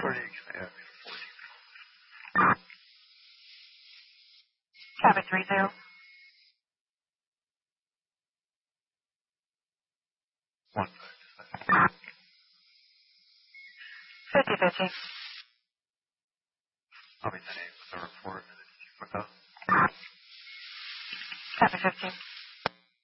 Yeah. Traffic 30. 50-50. I'll be 10-8 with the report. Traffic 15.